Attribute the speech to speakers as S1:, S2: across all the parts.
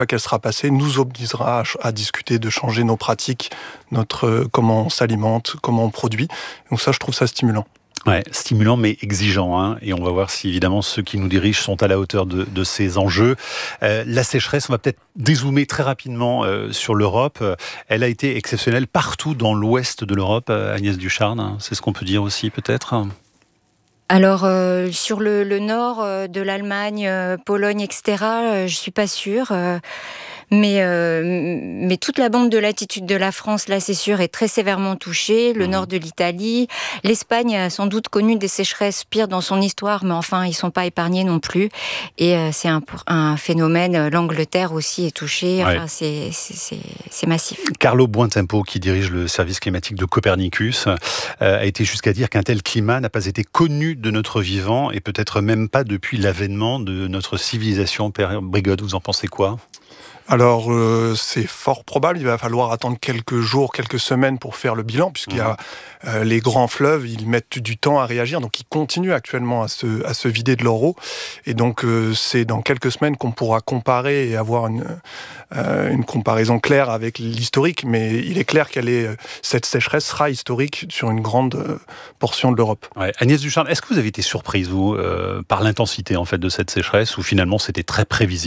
S1: qu'elle sera passée nous obligera à discuter, de changer nos pratiques, comment on s'alimente, comment on produit. Donc ça, je trouve ça stimulant.
S2: Ouais, stimulant mais exigeant, hein. Et on va voir si évidemment ceux qui nous dirigent sont à la hauteur de ces enjeux. La sécheresse, on va peut-être dézoomer très rapidement sur l'Europe. Elle a été exceptionnelle partout dans l'ouest de l'Europe, Agnès Ducharne, hein. C'est ce qu'on peut dire aussi peut-être.
S3: Alors, sur le nord de l'Allemagne, Pologne, etc., je suis pas sûre. Mais toute la bande de latitude de la France, là, c'est sûr, est très sévèrement touchée. Le nord de l'Italie. L'Espagne a sans doute connu des sécheresses pires dans son histoire, mais enfin, ils sont pas épargnés non plus. Et c'est un phénomène. L'Angleterre aussi est touchée. Enfin, c'est massif.
S2: Carlo Buontempo, qui dirige le service climatique de Copernicus, a été jusqu'à dire qu'un tel climat n'a pas été connu de notre vivant et peut-être même pas depuis l'avènement de notre civilisation. Père Brigotte, vous en pensez quoi ?
S1: Alors, c'est fort probable. Il va falloir attendre quelques jours, quelques semaines pour faire le bilan, puisqu'il y a les grands fleuves, ils mettent du temps à réagir, donc ils continuent actuellement à se vider de leur eau. Et donc, c'est dans quelques semaines qu'on pourra comparer et avoir une comparaison claire avec l'historique. Mais il est clair cette sécheresse sera historique sur une grande portion de l'Europe.
S2: Ouais. Agnès Ducharne, est-ce que vous avez été surprise, vous, par l'intensité en fait, de cette sécheresse, ou finalement c'était très prévisible ?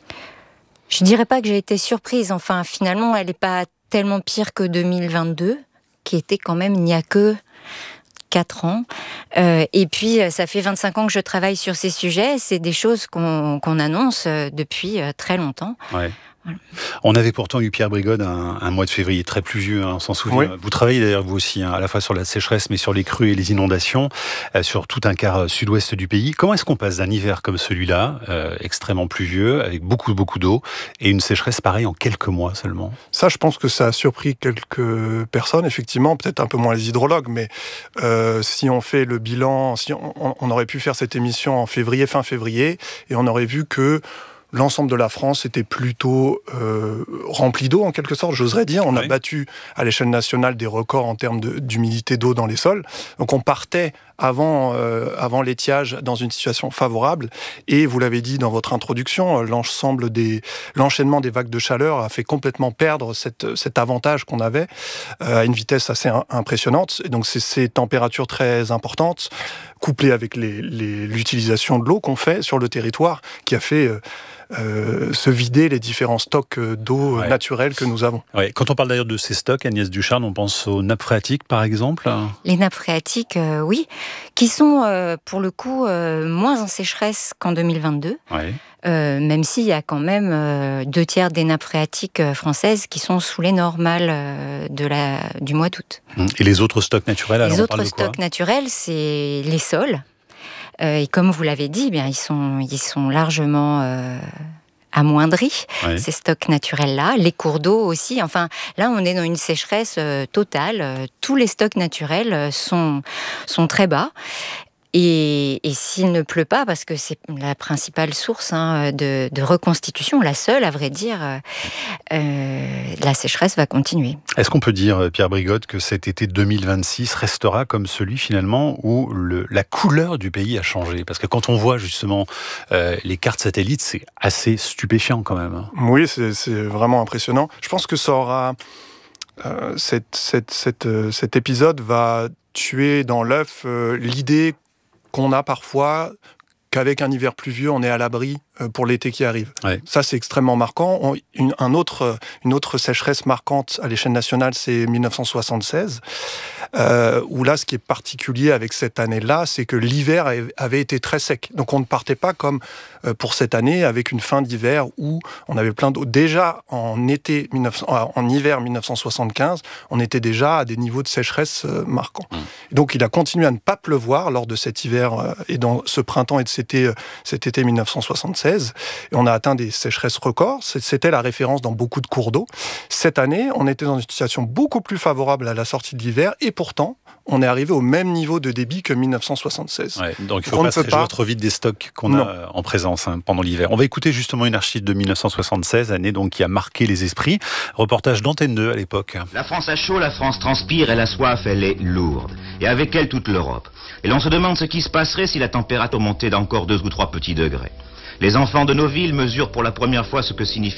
S3: Je dirais pas que j'ai été surprise. Enfin, finalement, elle n'est pas tellement pire que 2022, qui était quand même, il n'y a que 4 ans. Et puis, ça fait 25 ans que je travaille sur ces sujets. C'est des choses qu'on annonce depuis très longtemps.
S2: Ouais. Voilà. On avait pourtant eu, Pierre Brigotte, un mois de février très pluvieux, hein, on s'en souvient. Oui. Vous travaillez d'ailleurs vous aussi, hein, à la fois sur la sécheresse, mais sur les crues et les inondations, sur tout un quart sud-ouest du pays. Comment est-ce qu'on passe d'un hiver comme celui-là, extrêmement pluvieux, avec beaucoup d'eau, et une sécheresse pareille en quelques mois seulement ?
S1: Ça, je pense que ça a surpris quelques personnes, effectivement, peut-être un peu moins les hydrologues, mais si on fait le bilan, si on aurait pu faire cette émission en fin février, et on aurait vu que l'ensemble de la France était plutôt rempli d'eau, en quelque sorte, j'oserais dire. On a battu à l'échelle nationale des records en termes d'humidité d'eau dans les sols. Donc on partait avant l'étiage dans une situation favorable. Et vous l'avez dit dans votre introduction, l'enchaînement des vagues de chaleur a fait complètement perdre cet avantage qu'on avait à une vitesse assez impressionnante. Et donc c'est ces températures très importantes, couplées avec l'utilisation de l'eau qu'on fait sur le territoire, qui a fait se vider les différents stocks d'eau naturelle que nous avons.
S2: Ouais. Quand on parle d'ailleurs de ces stocks, Agnès Ducharne, on pense aux nappes phréatiques par exemple ?
S3: Les nappes phréatiques, oui, qui sont pour le coup moins en sécheresse qu'en 2022. Ouais. Même s'il y a quand même 2/3 des nappes phréatiques françaises qui sont sous les normales du mois d'août.
S2: Et les autres stocks naturels, alors
S3: les
S2: on parle de
S3: autres
S2: quoi ?
S3: stocks naturels, c'est les sols. Et comme vous l'avez dit, ils sont largement amoindris, ces stocks naturels-là. Les cours d'eau aussi. Enfin, là, on est dans une sécheresse totale. Tous les stocks naturels sont très bas. Et s'il ne pleut pas, parce que c'est la principale source de reconstitution, la seule, à vrai dire, la sécheresse va continuer.
S2: Est-ce qu'on peut dire, Pierre Brigotte, que cet été 2026 restera comme celui, finalement, où la couleur du pays a changé ? Parce que quand on voit, justement, les cartes satellites, c'est assez stupéfiant, quand même.
S1: Oui, c'est vraiment impressionnant. Je pense que ça aura... cet épisode va tuer dans l'œuf l'idée qu'on a parfois qu'avec un hiver pluvieux, on est à l'abri pour l'été qui arrive. Ouais. Ça, c'est extrêmement marquant. Une autre sécheresse marquante à l'échelle nationale, c'est 1976, où là, ce qui est particulier avec cette année-là, c'est que l'hiver avait été très sec. Donc, on ne partait pas comme pour cette année, avec une fin d'hiver où on avait plein d'eau. Déjà, en hiver 1975, on était déjà à des niveaux de sécheresse marquants. Donc, il a continué à ne pas pleuvoir lors de cet hiver et dans ce printemps et de cet été 1976. Et on a atteint des sécheresses records. C'était la référence dans beaucoup de cours d'eau. Cette année, on était dans une situation beaucoup plus favorable à la sortie de l'hiver et pourtant, on est arrivé au même niveau de débit que 1976.
S2: Ouais, donc il ne faut pas se réjouir trop vite des stocks qu'on a en présence pendant l'hiver. On va écouter justement une archive de 1976, année donc qui a marqué les esprits. Reportage d'Antenne 2 à l'époque.
S4: La France a chaud, la France transpire et la soif, elle est lourde. Et avec elle, toute l'Europe. Et l'on se demande ce qui se passerait si la température montait d'encore 2 ou 3 petits degrés. Les enfants de nos villes mesurent pour la première fois ce que signifie